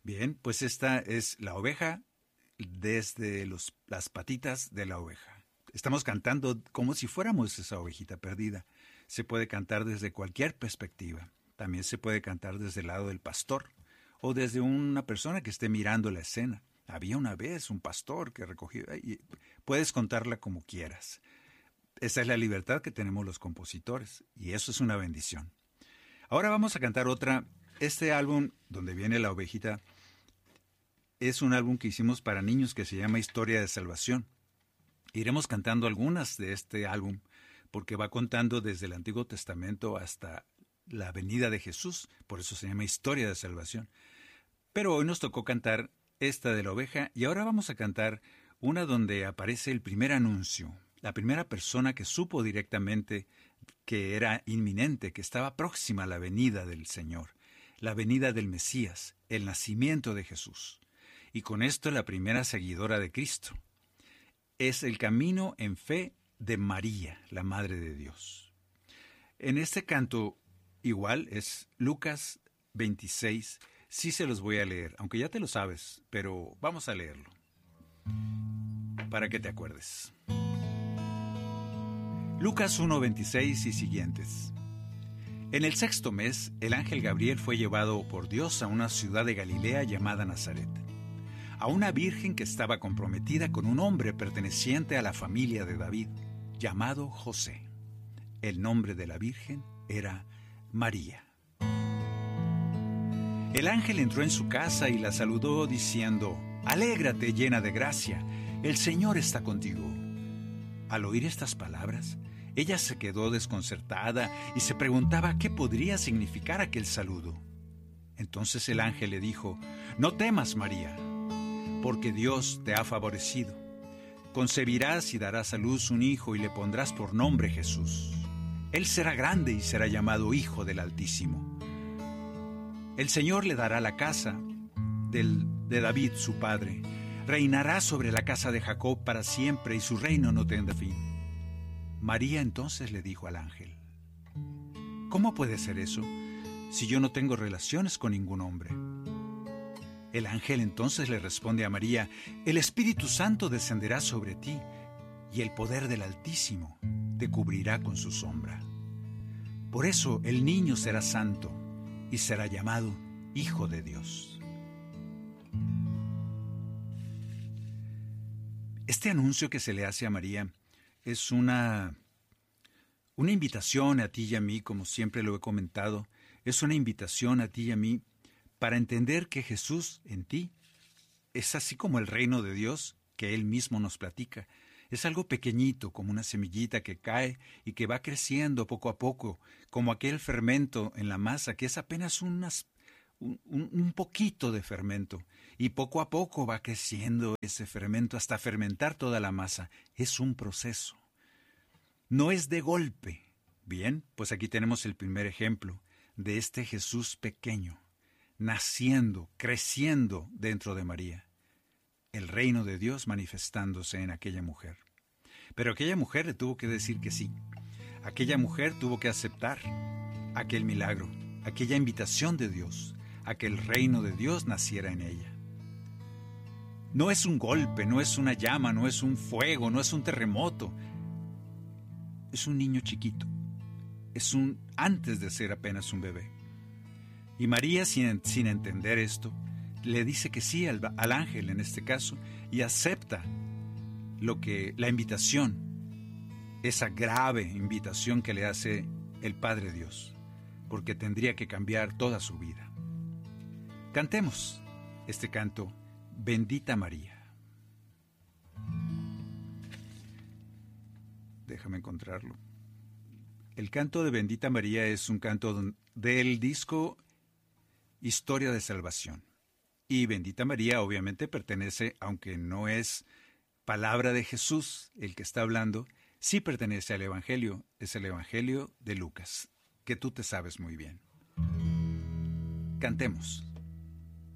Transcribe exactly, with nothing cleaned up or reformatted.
Bien, pues esta es la oveja desde los, las patitas de la oveja. Estamos cantando como si fuéramos esa ovejita perdida. Se puede cantar desde cualquier perspectiva. También se puede cantar desde el lado del pastor o desde una persona que esté mirando la escena. Había una vez un pastor que recogió... Y puedes contarla como quieras. Esa es la libertad que tenemos los compositores y eso es una bendición. Ahora vamos a cantar otra. Este álbum, donde viene la ovejita, es un álbum que hicimos para niños que se llama Historia de Salvación. Iremos cantando algunas de este álbum porque va contando desde el Antiguo Testamento hasta la venida de Jesús. Por eso se llama Historia de Salvación. Pero hoy nos tocó cantar esta de la oveja y ahora vamos a cantar una donde aparece el primer anuncio. La primera persona que supo directamente que era inminente, que estaba próxima a la venida del Señor, la venida del Mesías, el nacimiento de Jesús. Y con esto la primera seguidora de Cristo. Es el camino en fe de María, la Madre de Dios. En este canto igual es Lucas veintiséis. Sí se los voy a leer, aunque ya te lo sabes, pero vamos a leerlo para que te acuerdes. Lucas uno veintiséis y siguientes. En el sexto mes, el ángel Gabriel fue llevado por Dios a una ciudad de Galilea llamada Nazaret, a una virgen que estaba comprometida con un hombre perteneciente a la familia de David, llamado José. El nombre de la virgen era María. El ángel entró en su casa y la saludó diciendo: «Alégrate, llena de gracia, el Señor está contigo». Al oír estas palabras, ella se quedó desconcertada y se preguntaba qué podría significar aquel saludo. Entonces el ángel le dijo: «No temas, María, porque Dios te ha favorecido. Concebirás y darás a luz un hijo y le pondrás por nombre Jesús. Él será grande y será llamado Hijo del Altísimo. El Señor le dará la casa del, de David, su padre. Reinará sobre la casa de Jacob para siempre y su reino no tendrá fin». María entonces le dijo al ángel: «¿Cómo puede ser eso, si yo no tengo relaciones con ningún hombre?» El ángel entonces le responde a María: «El Espíritu Santo descenderá sobre ti, y el poder del Altísimo te cubrirá con su sombra. Por eso el niño será santo, y será llamado Hijo de Dios». Este anuncio que se le hace a María es una, una invitación a ti y a mí, como siempre lo he comentado, es una invitación a ti y a mí para entender que Jesús en ti es así como el reino de Dios que Él mismo nos platica. Es algo pequeñito, como una semillita que cae y que va creciendo poco a poco, como aquel fermento en la masa, que es apenas unas, un, un, un poquito de fermento. Y poco a poco va creciendo ese fermento hasta fermentar toda la masa. Es un proceso. No es de golpe. Bien, pues aquí tenemos el primer ejemplo de este Jesús pequeño, naciendo, creciendo dentro de María. El reino de Dios manifestándose en aquella mujer. Pero aquella mujer le tuvo que decir que sí. Aquella mujer tuvo que aceptar aquel milagro, aquella invitación de Dios, a que el reino de Dios naciera en ella. No es un golpe, no es una llama, no es un fuego, no es un terremoto. Es un niño chiquito. Es un antes de ser apenas un bebé. Y María, sin, sin entender esto, le dice que sí al, al ángel en este caso y acepta lo que la invitación, esa grave invitación que le hace el Padre Dios, porque tendría que cambiar toda su vida. Cantemos este canto, Bendita María. Déjame encontrarlo. El canto de Bendita María es un canto del disco Historia de Salvación. Y Bendita María obviamente pertenece, aunque no es palabra de Jesús el que está hablando, sí pertenece al Evangelio, es el Evangelio de Lucas, que tú te sabes muy bien. Cantemos.